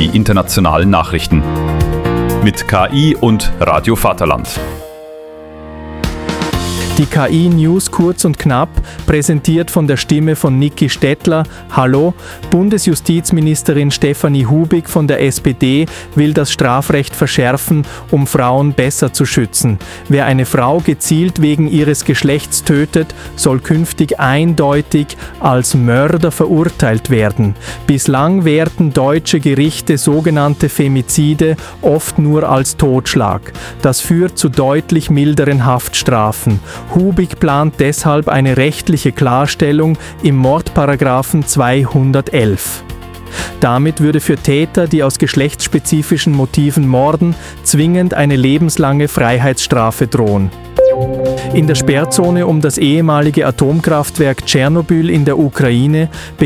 die internationalen Nachrichten. Mit KI und Radio Vaterland. Die KI-News kurz und knapp, präsentiert von der Stimme von Niki Stettler. Hallo, Bundesjustizministerin Stefanie Hubig von der SPD will das Strafrecht verschärfen, um Frauen besser zu schützen. Wer eine Frau gezielt wegen ihres Geschlechts tötet, soll künftig eindeutig als Mörder verurteilt werden. Bislang werten deutsche Gerichte sogenannte Femizide oft nur als Totschlag. Das führt zu deutlich milderen Haftstrafen. Hubig plant deshalb eine rechtliche Klarstellung im Mordparagraphen 211. Damit würde für Täter, die aus geschlechtsspezifischen Motiven morden, zwingend eine lebenslange Freiheitsstrafe drohen. In der Sperrzone um das ehemalige Atomkraftwerk Tschernobyl in der Ukraine